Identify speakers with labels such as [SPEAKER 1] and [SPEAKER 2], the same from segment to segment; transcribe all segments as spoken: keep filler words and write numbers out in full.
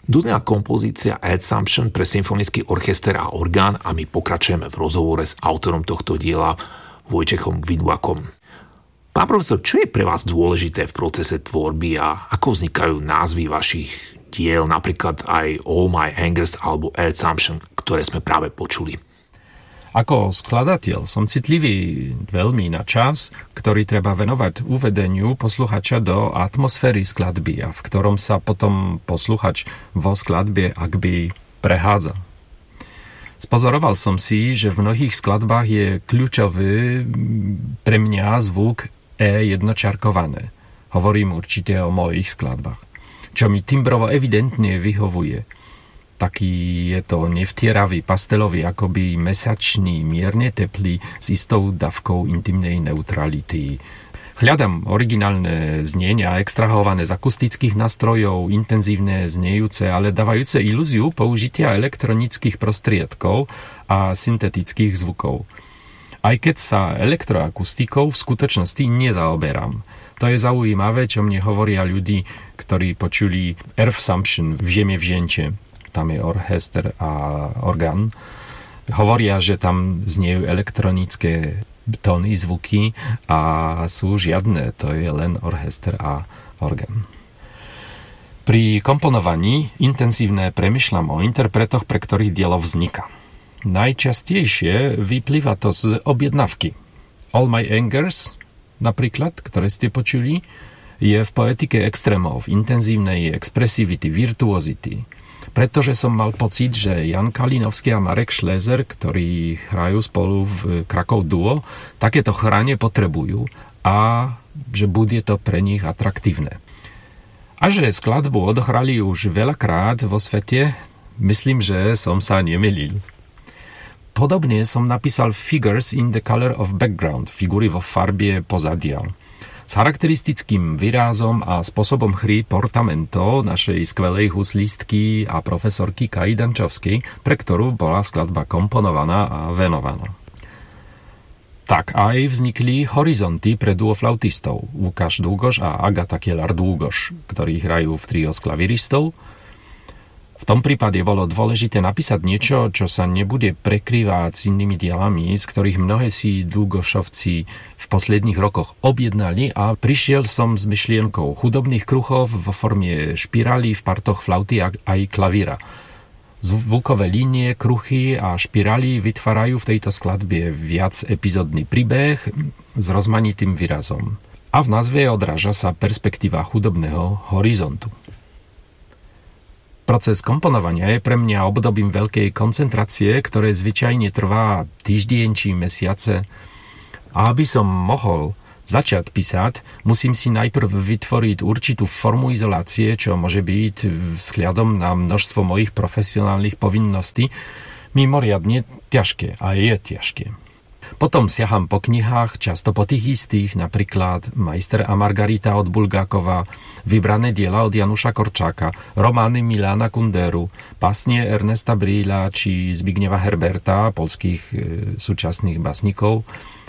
[SPEAKER 1] Doznela kompozícia Assumption pre symfonický orchester a orgán a my pokračujeme v rozhovore s autorom tohto diela, Vojtechom Vidvakom. Pán profesor, čo je pre vás dôležité v procese tvorby a ako vznikajú názvy vašich diel, napríklad aj All My Angers alebo Assumption, ktoré sme práve počuli?
[SPEAKER 2] Ako skladateľ som citlivý veľmi na čas, ktorý treba venovať uvedeniu posluchača do atmosféry skladby a v ktorom sa potom posluchač vo skladbe akby prehádza. Spozoroval som si, že v mnohých skladbách je kľúčový pre mňa zvuk E jednočarkované. Hovorím určite o mojich skladbách, čo mi timbrovo evidentne vyhovuje. Taký je to nevtieravý, pastelový, akoby mesačný, mierne teplý, s istou dávkou intimnej neutrality. Hľadám originálne znenia, extrahované z akustických nástrojov, intenzívne znejúce, ale dávajúce ilúziu použitia elektronických prostriedkov a syntetických zvukov. Aj keď sa elektroakustikou v skutočnosti nezaoberám. To je zaujímavé, čo mne hovoria ľudí, ktorí počuli Assumption v Žieme v ženče. Tam je orchester a orgán. Hovoria, že tam zniejú elektronické tóny, zvuky a sú žiadne. To je len orchester a orgán. Pri komponovaní intenzívne premýšľam o interpretoch, pre ktorých dielo vzniká. Najčastejšie vyplýva to z objednávky. All My Angers, napríklad, ktoré ste počuli, je v poetike extrémov, intenzívnej expresivity, virtuozity. Pretože som mal pocit, že Jan Kalinovský a Marek Šlézer, ktorí hrajú spolu v Krakov duo, takéto chranie potrebujú a že bude to pre nich atraktívne. A že skladbu odohrali už veľakrát vo svete, myslím, že som sa nemýlil. Podobne som napísal Figures in the Color of Background, figury vo farbie pozadia. S charakteristickým výrazom a spôsobom hry portamento našej skvelej huslistky a profesorky Kai Dančovskej, pre ktorú bola skladba komponovaná a venovaná. Tak aj vznikli horizonty pre duo flautistov Łukasz Długosz a Agata Kielar-Długosz, ktorí hrajú v trio s klaviristov. V tom prípade bolo dôležité napísať niečo, čo sa nebude prekrývať s inými dielami, z ktorých mnohé si Długoszovci v posledných rokoch objednali a prišiel som s myšlienkou hudobných kruhov vo forme špirály v partoch flauty a aj klavíra. Zvukové línie, kruhy a špirály vytvárajú v tejto skladbe viac epizódny príbeh s rozmanitým výrazom. A v názve odráža sa perspektíva hudobného horizontu. Proces komponovania je pre mňa obdobím veľkej koncentrácie, ktoré zvyčajne trvá týždeň či mesiace. A aby som mohol začať písať, musím si najprv vytvoriť určitú formu izolácie, čo môže byť vzhľadom na množstvo mojich profesionálnych povinností mimoriadne ťažké a je ťažké. Potom siaham po knihách, často po tých istých, napríklad Majster a Margarita od Bulgákova, vybrané diela od Januša Korčáka, romány Milana Kunderu, básnie Ernesta Brýla či Zbigniewa Herberta, poľských e, súčasných básnikov.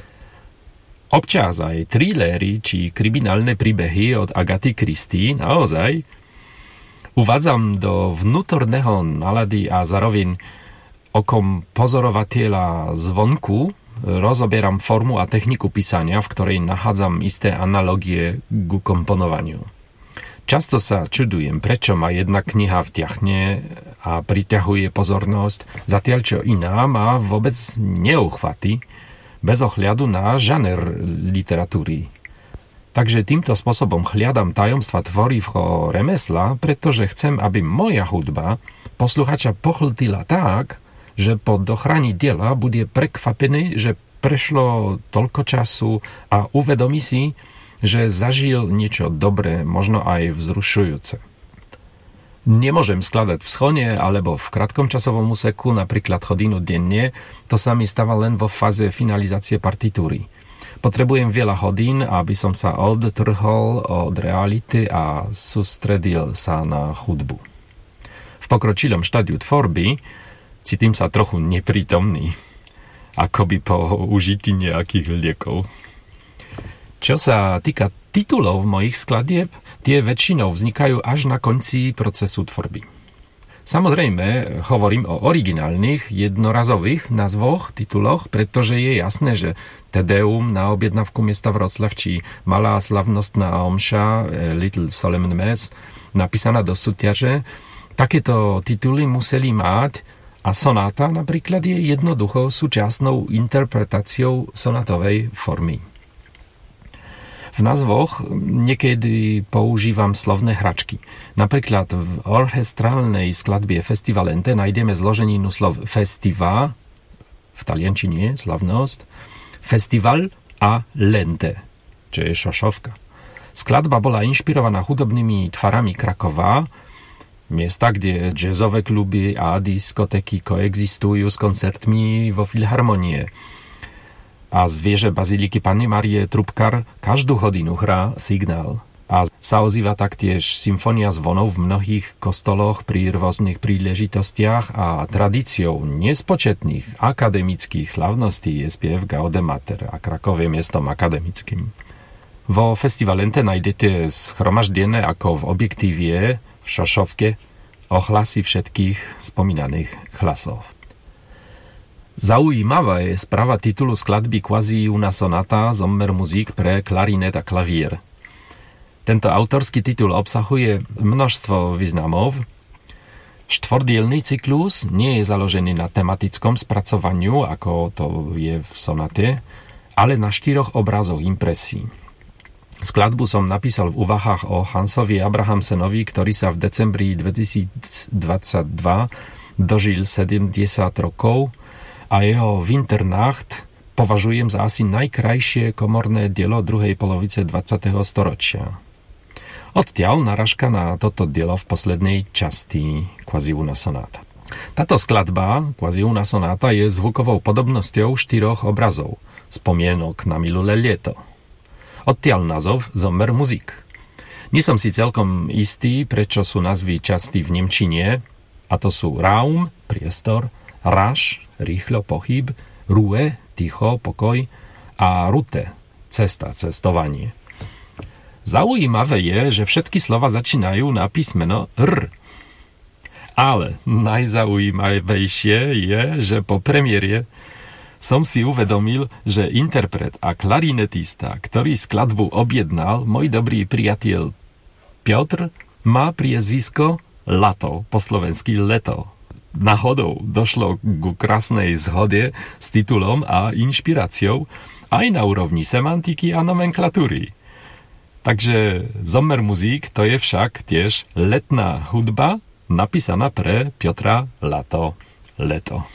[SPEAKER 2] Občas aj thrillery či kriminálne príbehy od Agaty Christie, naozaj. Uvádzam do vnútorného nálady a zároveň okom pozorovateľa zvonku rozoberám formu a techniku písania, v ktorej nachádzam isté analogie ku komponovaniu. Často sa čudujem, prečo ma jedna kniha vtiahne a priťahuje pozornosť, zatiaľ čo iná ma vôbec neuchvatí, bez ohľadu na žáner literatúry. Takže týmto spôsobom hľadám tajomstva tvorivého remesla, pretože chcem, aby moja hudba posluchača pohltila tak, že po dochraní diela bude prekvapený, že prešlo toľko času a uvedomí si, že zažil niečo dobré, možno aj vzrušujúce. Nemôžem skladať v schone alebo v krátkom časovom úseku, napríklad hodinu denne, to sa mi stáva len vo fáze finalizácie partitúry. Potrebujem veľa hodín, aby som sa odtrhol od reality a sústredil sa na hudbu. V pokročilom štádiu tvorby cítim sa trochu neprítomný, akoby po užití nejakých liekov. Čo sa týka titulov mojich skladieb, tie väčšinou vznikajú až na konci procesu tvorby. Samozrejme, hovorím o originálnych, jednorazových názvoch, tituloch, pretože je jasné, že Tedeum na objednávku mesta Wroclaw či Malá slavnostná omša, Little Solemn Mass, napísaná do súťaže, takéto tituly museli mať a sonáta napríklad je jednoducho súčasnou interpretáciou sonatovej formy. V názvoch niekedy používam slovné hračky. Napríklad v orchestrálnej skladbie Festivalente nájdeme zloženinu slov festiva, v taliančine slavnosť, festival a lente, čo je šošovka. Skladba bola inšpirovaná hudobnými tvarami Krakova, miesta, kde jazzové kluby a diskotéky koexistujú s koncertmi vo filharmonie. A z vieže baziliky Panny Márie trubkar každú hodinu hrá signál. A sa ozýva taktiež symfónia zvonov v mnohých kostoloch pri rôznych príležitostiach a tradíciou nespočetných akademických slavností je spiev Gaude Mater a Krakov je miestom akademickým. Vo Festivalente nájdete schromaždené ako v objektívie, v šošovke, ohlasy všetkých spomínaných hlasov. Zaujímavá je správa titulu skladby Quasi una sonata Sommermusik pre klarinet a klavír. Tento autorský titul obsahuje množstvo významov. Štvordielny cyklus nie je založený na tematickom spracovaniu, ako to je v sonate, ale na štyroch obrazoch impresí. Skladbu som napísal v úvahách o Hansovi Abrahamsenovi, ktorý sa v decembri dvetisícdvadsaťdva dožil sedemdesiat rokov a jeho Winternacht považujem za asi najkrajšie komorné dielo druhej polovice dvadsiateho storočia. Odtiaľ narážka na toto dielo v poslednej časti Quasi una sonata. Táto skladba Quasi una sonata je zvukovou podobnosťou štyroch obrazov, spomienok na minulé lieto. Odtiaľ názov Sommermusik. Nie som si celkom istý, prečo sú názvy časti v nemčine, a to sú Raum, priestor, Rasch, rýchlo, pochyb, Ruhe, ticho, pokoj a Route, cesta, cestovanie. Zaujímavé je, že všetky slova začínajú na písmeno R. Ale najzaujímavejšie je, že po premiére som si uvedomil, že interpret a klarinetista, ktorý skladbu objednal, môj dobrý priateľ Piotr, má priezvisko Lato, po slovensky leto. Náhodou došlo ku krásnej zhode s titulom a inšpiráciou aj na úrovni semantiky a nomenklatúry. Takže Sommermusik to je však tiež letná hudba napísaná pre Piotra Lato, leto.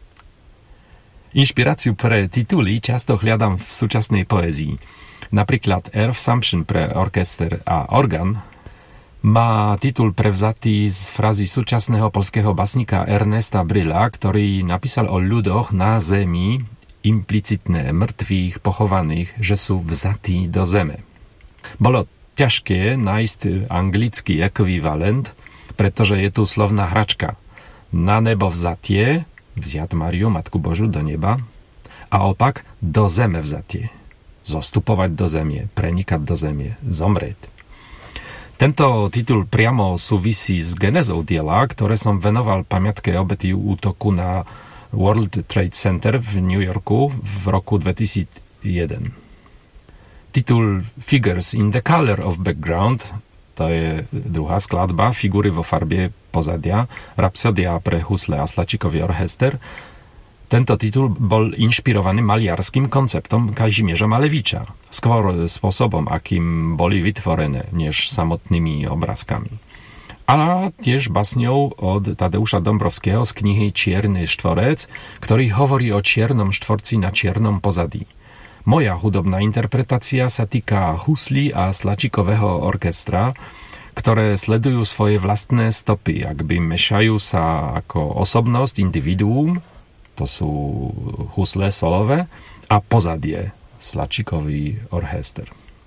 [SPEAKER 2] Inšpiráciu pre tituly často hľadám v súčasnej poézii. Napríklad Air of Sumption pre orchester a orgán má titul prevzatý z frázy súčasného poľského básnika Ernesta Bryla, ktorý napísal o ľudoch na zemi implicitné mŕtvych pochovaných, že sú vzatí do zeme. Bolo ťažké nájsť anglický ekvivalent, pretože je tu slovná hračka. Na nebo vzatie, vziať Máriu, Matku Božu, do neba, a opak do zeme vzatie. Zostupovať do zemie, prenikať do zemie, zomrieť. Tento titul priamo súvisí s genezou diela, ktoré som venoval pamiatke obety útoku na World Trade Center v New Yorku v roku dvetisícjeden. Titul Figures in the Color of Background, to je druhá skladba, figury vo farbie pozadia, Rapsodia pre husle a Slačíkový orchester. Tento titul bol inšpirovaný maliarským konceptom Kazimierza Malewicza, skôr spôsobom, akým boli vytvorené, než samotnými obrázkami. A tiež basňou od Tadeuša Dombrovského z knihy Čierny štvorec, ktorý hovorí o čiernom štvorci na čiernom pozadí. Moja hudobná interpretácia sa týka huslí a Slačíkového orchestra, ktoré sledujú svoje vlastné stopy, akby mešajú sa ako osobnosť, individuum, to sú husle solové, a pozadie, Slačíkový orchester.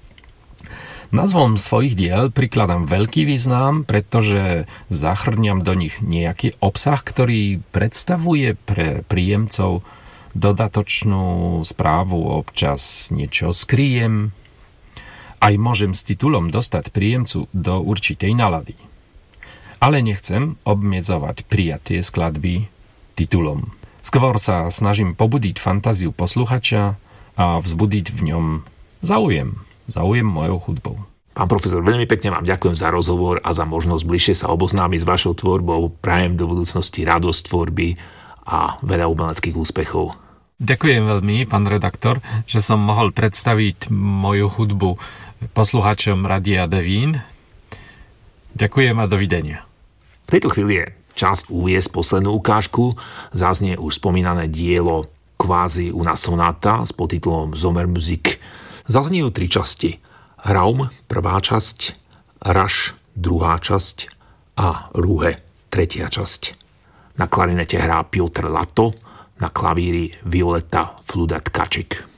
[SPEAKER 2] Názvom svojich diel prikladám veľký význam, pretože zachrňam do nich nejaký obsah, ktorý predstavuje pre príjemcov dodatočnú správu, občas niečo skryjem. Aj môžem s titulom dostať príjemcu do určitej nálady. ale nechcem obmedzovať prijatie skladby titulom. Skôr sa snažím pobudiť fantáziu posluchača a vzbudiť v ňom záujem. Záujem mojou hudbou.
[SPEAKER 1] Pán profesor, veľmi pekne vám ďakujem za rozhovor a za možnosť bližšie sa oboznámiť s vašou tvorbou. Prajem do budúcnosti radosť tvorby a veľa umeleckých úspechov.
[SPEAKER 2] Ďakujem veľmi, pán redaktor, že som mohol predstaviť moju hudbu poslucháčom Rádia Devín. Ďakujem a dovidenia.
[SPEAKER 1] V tejto chvíli je čas uviesť poslednú ukážku. Zaznie už spomínané dielo Kvázi una sonáta s podtitulom Sommermusik. Zazniejú tri časti. Raum, prvá časť, Rasch, druhá časť a Ruhe, tretia časť. Na klarinete hrá Piotr Lato, na klavíri Violeta Fludat-Kačik.